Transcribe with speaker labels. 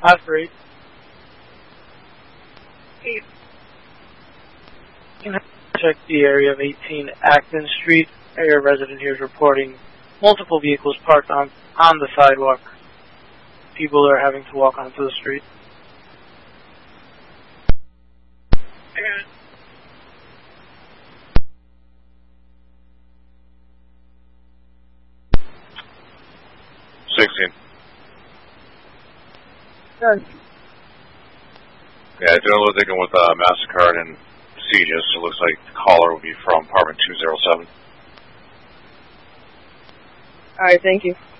Speaker 1: Osprey. Check the area of 18 Acton Street. Area resident here is reporting multiple vehicles parked on the sidewalk. People are having to walk onto the street.
Speaker 2: Okay.
Speaker 3: 16.
Speaker 1: Good.
Speaker 3: Yeah, doing a little digging with MasterCard and CGIS. It looks like the caller will be from apartment 207.
Speaker 2: Alright, thank you.